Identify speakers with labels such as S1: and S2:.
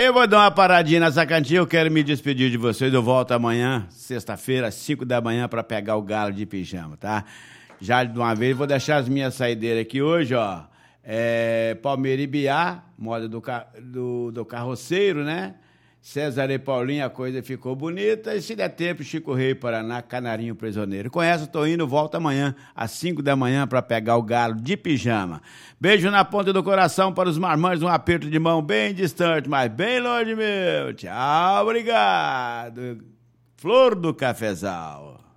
S1: Eu vou dar uma paradinha nessa cantinha, eu quero me despedir de vocês. Eu volto amanhã, sexta-feira, às 5 da manhã, pra pegar o galo de pijama, tá? Já de uma vez, vou deixar as minhas saideiras aqui hoje, ó. Palmeira e Biá, moda do carroceiro, né? César e Paulinho, a coisa ficou bonita. E se der tempo, Chico Rei, Paraná, Canarinho Prisioneiro. Com essa, tô indo, volto amanhã, às 5 da manhã, pra pegar o galo de pijama. Beijo na ponta do coração para os marmanjos, um aperto de mão bem distante, mas bem longe meu. Tchau, obrigado. Flor do Cafezal.